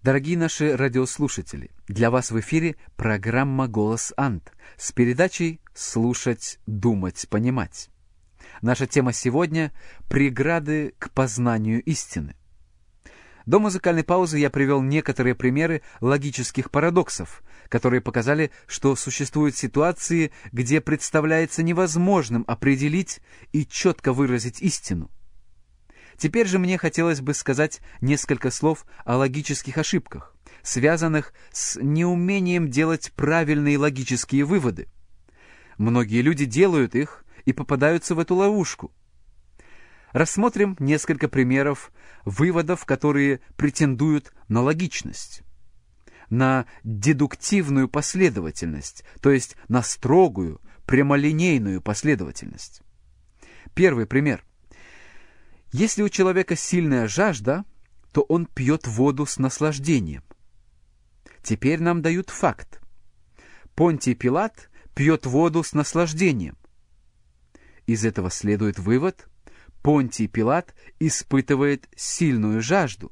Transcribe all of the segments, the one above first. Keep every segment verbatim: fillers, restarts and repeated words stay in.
Дорогие наши радиослушатели, для вас в эфире программа «Голос Ант» с передачей «Слушать, думать, понимать». Наша тема сегодня — преграды к познанию истины. До музыкальной паузы я привел некоторые примеры логических парадоксов, которые показали, что существуют ситуации, где представляется невозможным определить и четко выразить истину. Теперь же мне хотелось бы сказать несколько слов о логических ошибках, связанных с неумением делать правильные логические выводы. Многие люди делают их и попадаются в эту ловушку. Рассмотрим несколько примеров выводов, которые претендуют на логичность, на дедуктивную последовательность, то есть на строгую, прямолинейную последовательность. Первый пример. Если у человека сильная жажда, то он пьет воду с наслаждением. Теперь нам дают факт. Понтий Пилат пьет воду с наслаждением. Из этого следует вывод: Понтий Пилат испытывает сильную жажду.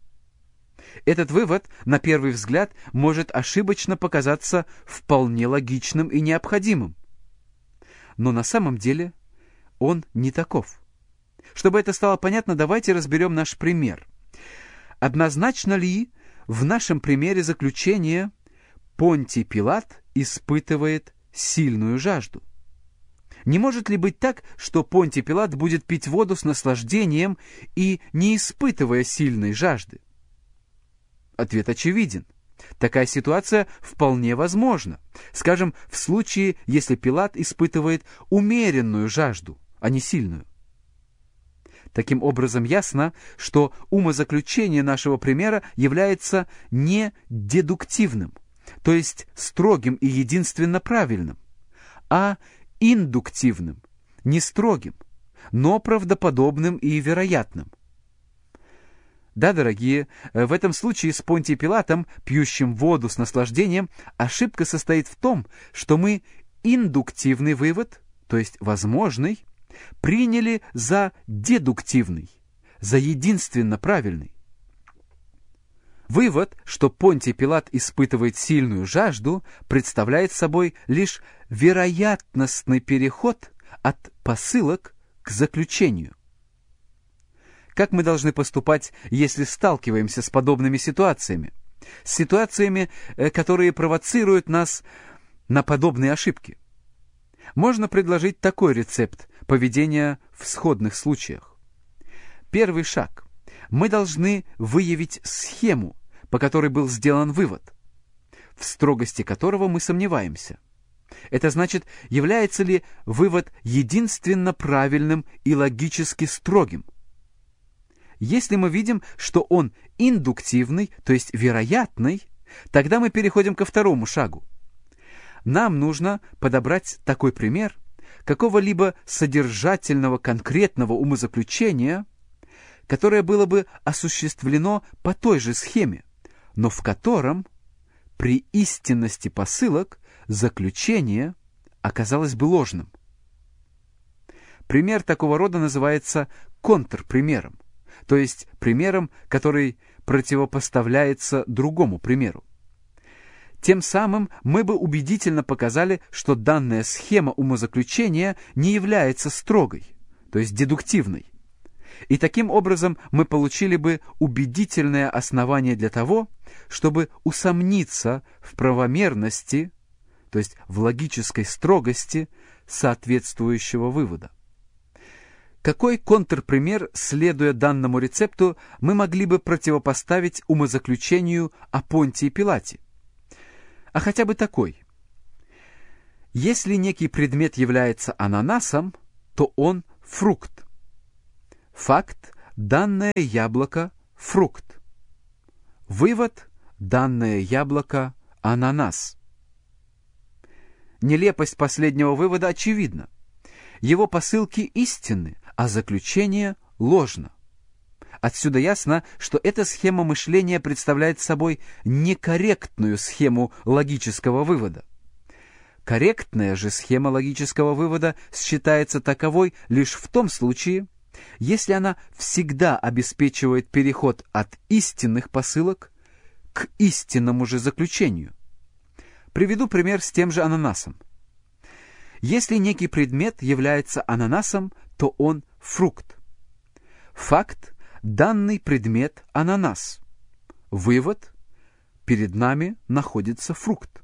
Этот вывод, на первый взгляд, может ошибочно показаться вполне логичным и необходимым. Но на самом деле он не таков. Чтобы это стало понятно, давайте разберем наш пример. Однозначно ли в нашем примере заключение «Понтий Пилат испытывает сильную жажду»? Не может ли быть так, что Понтий Пилат будет пить воду с наслаждением и не испытывая сильной жажды? Ответ очевиден. Такая ситуация вполне возможна. Скажем, в случае, если Пилат испытывает умеренную жажду, а не сильную. Таким образом, ясно, что умозаключение нашего примера является не дедуктивным, то есть строгим и единственно правильным, а индуктивным, не строгим, но правдоподобным и вероятным. Да, дорогие, в этом случае с Понтием Пилатом, пьющим воду с наслаждением, ошибка состоит в том, что мы индуктивный вывод, то есть возможный, приняли за дедуктивный, за единственно правильный. Вывод, что Понтий Пилат испытывает сильную жажду, представляет собой лишь вероятностный переход от посылок к заключению. Как мы должны поступать, если сталкиваемся с подобными ситуациями? С ситуациями, которые провоцируют нас на подобные ошибки. Можно предложить такой рецепт поведения в сходных случаях. Первый шаг. Мы должны выявить схему, по которой был сделан вывод, в строгости которого мы сомневаемся. Это значит, является ли вывод единственно правильным и логически строгим. Если мы видим, что он индуктивный, то есть вероятный, тогда мы переходим ко второму шагу. Нам нужно подобрать такой пример какого-либо содержательного конкретного умозаключения, которое было бы осуществлено по той же схеме, но в котором при истинности посылок заключение оказалось бы ложным. Пример такого рода называется контрпримером, то есть примером, который противопоставляется другому примеру. Тем самым мы бы убедительно показали, что данная схема умозаключения не является строгой, то есть дедуктивной. И таким образом мы получили бы убедительное основание для того, чтобы усомниться в правомерности, то есть в логической строгости соответствующего вывода. Какой контрпример, следуя данному рецепту, мы могли бы противопоставить умозаключению о Понтии Пилате? А хотя бы такой. Если некий предмет является ананасом, то он фрукт. Факт – данное яблоко – фрукт. Вывод – данное яблоко – ананас. Нелепость последнего вывода очевидна. Его посылки истинны, а заключение ложно. Отсюда ясно, что эта схема мышления представляет собой некорректную схему логического вывода. Корректная же схема логического вывода считается таковой лишь в том случае, если она всегда обеспечивает переход от истинных посылок к истинному же заключению. Приведу пример с тем же ананасом. Если некий предмет является ананасом, то он фрукт. Факт – данный предмет ананас. Вывод – перед нами находится фрукт.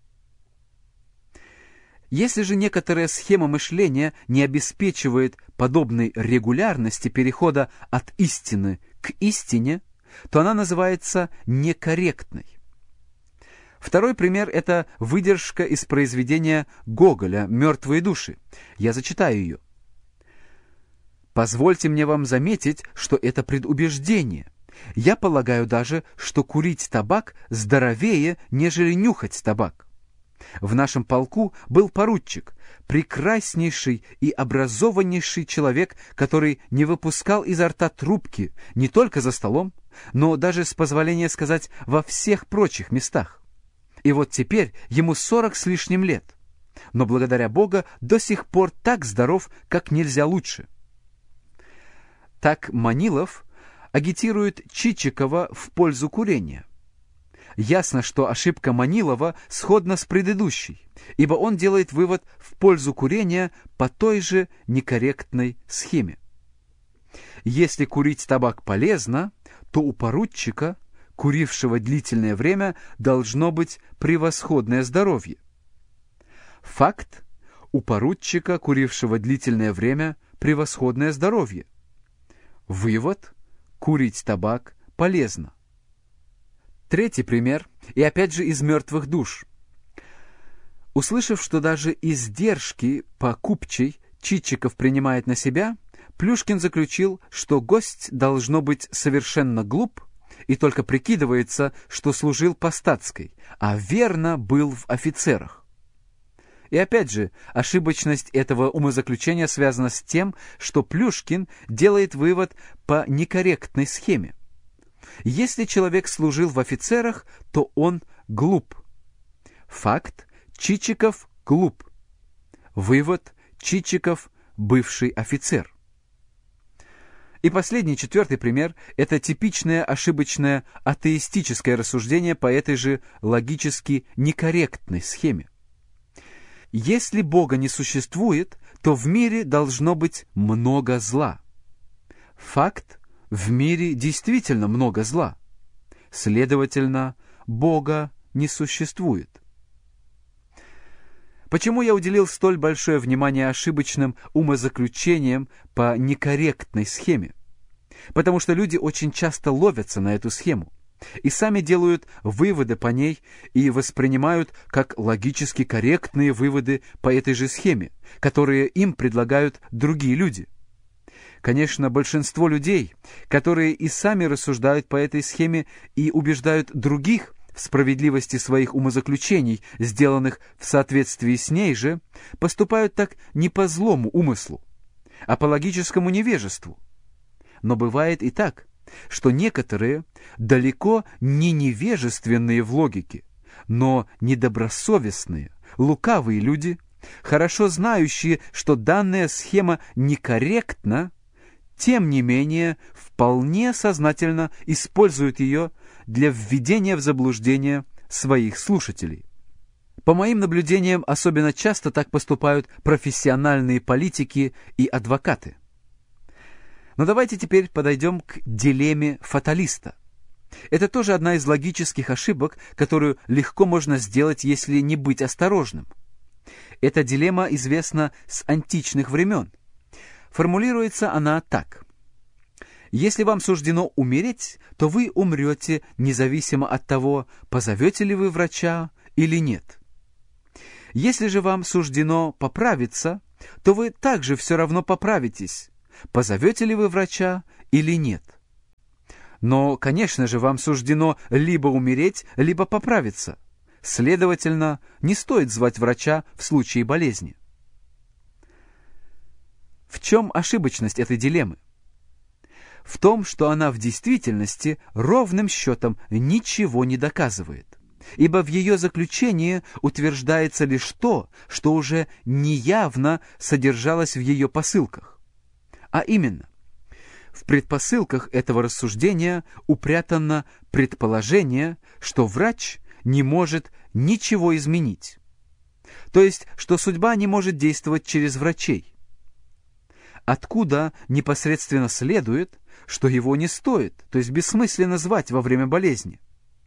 Если же некоторая схема мышления не обеспечивает подобной регулярности перехода от истины к истине, то она называется некорректной. Второй пример – это выдержка из произведения Гоголя «Мертвые души». Я зачитаю ее. «Позвольте мне вам заметить, что это предубеждение. Я полагаю даже, что курить табак здоровее, нежели нюхать табак. В нашем полку был поручик, прекраснейший и образованнейший человек, который не выпускал изо рта трубки не только за столом, но даже, с позволения сказать, во всех прочих местах. И вот теперь ему сорок с лишним лет, но благодаря Богу до сих пор так здоров, как нельзя лучше». Так Манилов агитирует Чичикова в пользу курения. Ясно, что ошибка Манилова сходна с предыдущей, ибо он делает вывод в пользу курения по той же некорректной схеме. Если курить табак полезно, то у поручика, курившего длительное время, должно быть превосходное здоровье. Факт: у поручика, курившего длительное время, превосходное здоровье. Вывод: курить табак полезно. Третий пример, и опять же из «Мертвых душ». Услышав, что даже издержки по купчей Чичиков принимает на себя, Плюшкин заключил, что гость должно быть совершенно глуп и только прикидывается, что служил по статской, а верно был в офицерах. И опять же, ошибочность этого умозаключения связана с тем, что Плюшкин делает вывод по некорректной схеме. Если человек служил в офицерах, то он глуп. Факт: Чичиков глуп. Вывод: Чичиков бывший офицер. И последний, четвертый пример – это типичное ошибочное атеистическое рассуждение по этой же логически некорректной схеме. Если Бога не существует, то в мире должно быть много зла. Факт: в мире действительно много зла. Следовательно, Бога не существует. Почему я уделил столь большое внимание ошибочным умозаключениям по некорректной схеме? Потому что люди очень часто ловятся на эту схему и сами делают выводы по ней и воспринимают как логически корректные выводы по этой же схеме, которые им предлагают другие люди. Конечно, большинство людей, которые и сами рассуждают по этой схеме и убеждают других в справедливости своих умозаключений, сделанных в соответствии с ней же, поступают так не по злому умыслу, а по логическому невежеству. Но бывает и так, что некоторые далеко не невежественные в логике, но недобросовестные, лукавые люди, хорошо знающие, что данная схема некорректна, тем не менее вполне сознательно используют ее для введения в заблуждение своих слушателей. По моим наблюдениям, особенно часто так поступают профессиональные политики и адвокаты. Но давайте теперь подойдем к дилемме фаталиста. Это тоже одна из логических ошибок, которую легко можно сделать, если не быть осторожным. Эта дилемма известна с античных времен. Формулируется она так. Если вам суждено умереть, то вы умрете, независимо от того, позовете ли вы врача или нет. Если же вам суждено поправиться, то вы также все равно поправитесь, позовете ли вы врача или нет. Но, конечно же, вам суждено либо умереть, либо поправиться. Следовательно, не стоит звать врача в случае болезни. В чем ошибочность этой дилеммы? В том, что она в действительности ровным счетом ничего не доказывает, ибо в ее заключении утверждается лишь то, что уже неявно содержалось в ее посылках. А именно, В предпосылках этого рассуждения упрятано предположение, что врач не может ничего изменить. То есть, что судьба не может действовать через врачей. Откуда непосредственно следует, что его не стоит, то есть бессмысленно звать во время болезни.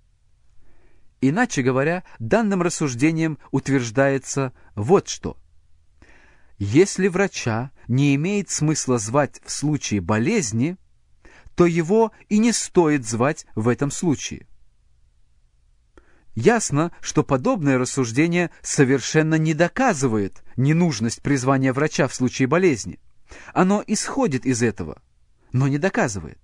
Иначе говоря, данным рассуждением утверждается вот что. Если врача не имеет смысла звать в случае болезни, то его и не стоит звать в этом случае. Ясно, что подобное рассуждение совершенно не доказывает ненужность призвания врача в случае болезни. Оно исходит из этого, но не доказывает.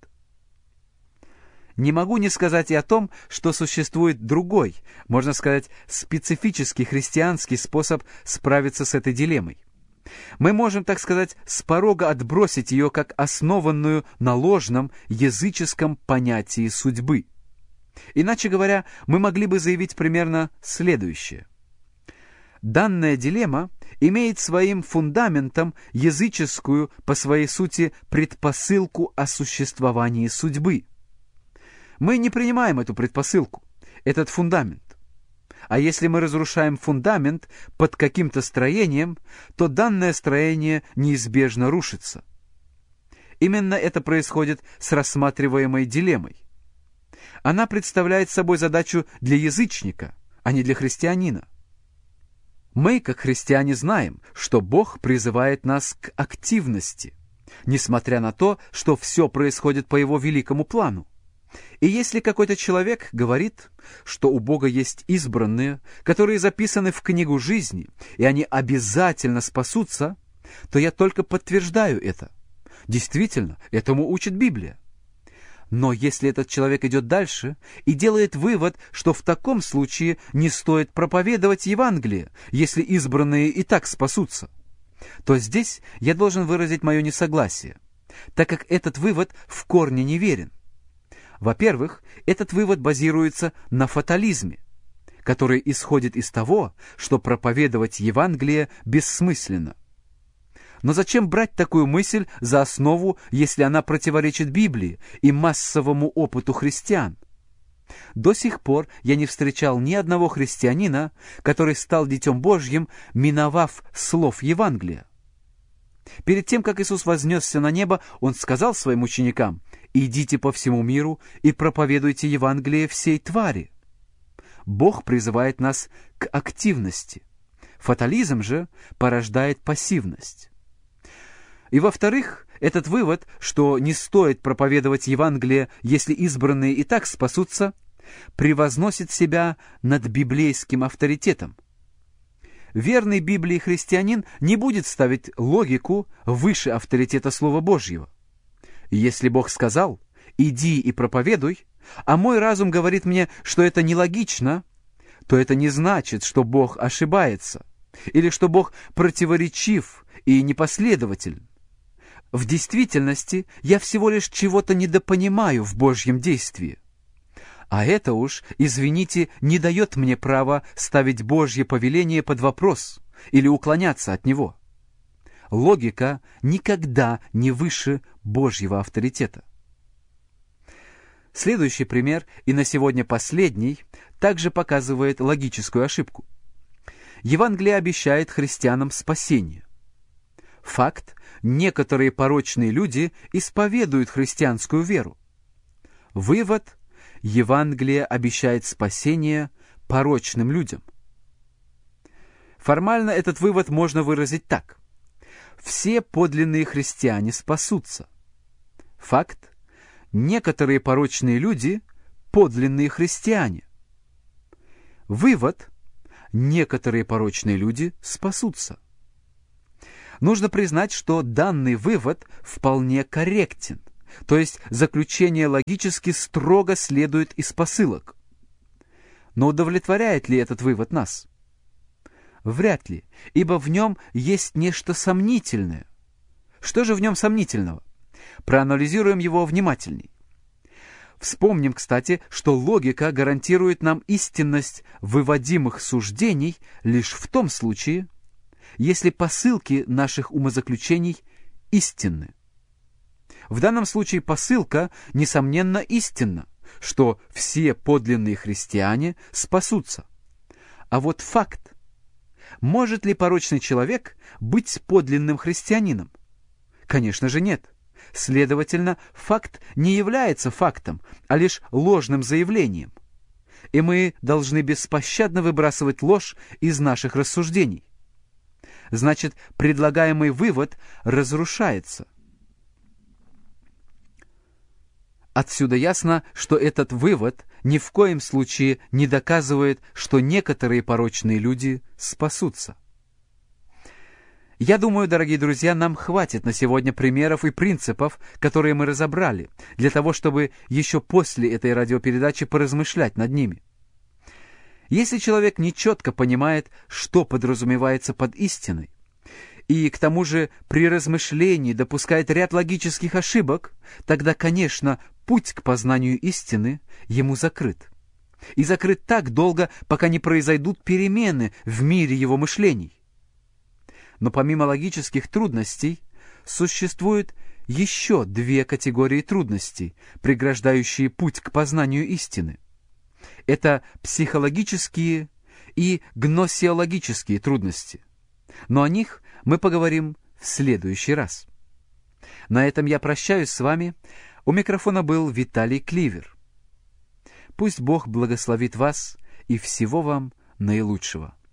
Не могу не сказать и о том, что существует другой, можно сказать, специфический христианский способ справиться с этой дилеммой. Мы можем, так сказать, с порога отбросить ее как основанную на ложном языческом понятии судьбы. Иначе говоря, мы могли бы заявить примерно следующее. Данная дилемма имеет своим фундаментом языческую, по своей сути, предпосылку о существовании судьбы. Мы не принимаем эту предпосылку, этот фундамент. А если мы разрушаем фундамент под каким-то строением, то данное строение неизбежно рушится. Именно это происходит с рассматриваемой дилеммой. Она представляет собой задачу для язычника, а не для христианина. Мы, как христиане, знаем, что Бог призывает нас к активности, несмотря на то, что все происходит по Его великому плану. И если какой-то человек говорит, что у Бога есть избранные, которые записаны в книгу жизни, и они обязательно спасутся, то я только подтверждаю это. Действительно, этому учит Библия. Но если этот человек идет дальше и делает вывод, что в таком случае не стоит проповедовать Евангелие, если избранные и так спасутся, то здесь я должен выразить мое несогласие, так как этот вывод в корне неверен. Во-первых, этот вывод базируется на фатализме, который исходит из того, что проповедовать Евангелие бессмысленно. Но зачем брать такую мысль за основу, если она противоречит Библии и массовому опыту христиан? До сих пор я не встречал ни одного христианина, который стал Детем Божьим, миновав слов Евангелия. Перед тем, как Иисус вознесся на небо, Он сказал своим ученикам: «Идите по всему миру и проповедуйте Евангелие всей твари». Бог призывает нас к активности. Фатализм же порождает пассивность. И во-вторых, этот вывод, что не стоит проповедовать Евангелие, если избранные и так спасутся, превозносит себя над библейским авторитетом. Верный Библии христианин не будет ставить логику выше авторитета Слова Божьего. Если Бог сказал «иди и проповедуй», а мой разум говорит мне, что это нелогично, то это не значит, что Бог ошибается, или что Бог противоречив и непоследователен. В действительности я всего лишь чего-то недопонимаю в Божьем действии. А это уж, извините, не дает мне права ставить Божье повеление под вопрос или уклоняться от него. Логика никогда не выше Божьего авторитета. Следующий пример, и на сегодня последний, также показывает логическую ошибку. Евангелие обещает христианам спасение. Факт: некоторые порочные люди исповедуют христианскую веру. Вывод: Евангелие обещает спасение порочным людям. Формально этот вывод можно выразить так: все подлинные христиане спасутся. Факт: некоторые порочные люди – подлинные христиане. Вывод: некоторые порочные люди спасутся. Нужно признать, что данный вывод вполне корректен, то есть заключение логически строго следует из посылок. Но удовлетворяет ли этот вывод нас? Вряд ли, ибо в нем есть нечто сомнительное. Что же в нем сомнительного? Проанализируем его внимательней. Вспомним, кстати, что логика гарантирует нам истинность выводимых суждений лишь в том случае, если посылки наших умозаключений истинны. В данном случае посылка, несомненно, истинна, что все подлинные христиане спасутся. А вот факт. Может ли порочный человек быть подлинным христианином? Конечно же нет. Следовательно, факт не является фактом, а лишь ложным заявлением. И мы должны беспощадно выбрасывать ложь из наших рассуждений. Значит, предлагаемый вывод разрушается. Отсюда ясно, что этот вывод ни в коем случае не доказывает, что некоторые порочные люди спасутся. Я думаю, дорогие друзья, нам хватит на сегодня примеров и принципов, которые мы разобрали, для того, чтобы еще после этой радиопередачи поразмышлять над ними. Если человек нечетко понимает, что подразумевается под истиной, и к тому же при размышлении допускает ряд логических ошибок, тогда, конечно, путь к познанию истины ему закрыт. И закрыт так долго, пока не произойдут перемены в мире его мышлений. Но помимо логических трудностей, существует еще две категории трудностей, преграждающие путь к познанию истины. Это психологические и гносеологические трудности. Но о них мы поговорим в следующий раз. На этом я прощаюсь с вами. У микрофона был Виталий Кливер. Пусть Бог благословит вас и всего вам наилучшего.